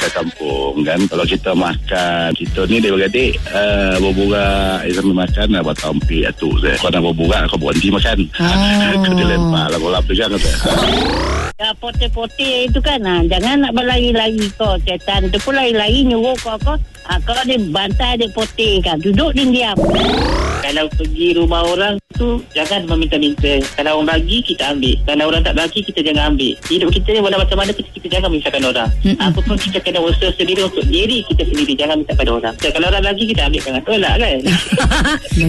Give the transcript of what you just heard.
makan kampung kan. Kalau kita makan, kita ni dia beradik berburak sambil makan buat tampik atuk saya. Kau nak berburak, kau berhenti makan. Kau dilempar lah kolam tu kan kata. Ya, pote-pote itu kan, jangan nak berlari-lari kau. Setan tu pun lari-lari nyuruh kau. Kalau dia bantai, dia pote kan. Duduk dia diam. Kalau pergi rumah orang tu, jangan meminta-minta. Kalau orang bagi, kita ambil. Kalau orang tak bagi, kita jangan ambil. Hidup kita ni walau macam mana, kita jangan memisahkan orang. Apa pun kita kena usaha sendiri untuk diri kita sendiri. Jangan minta pada orang. Kalau orang bagi, kita ambil, jangan tolak kan.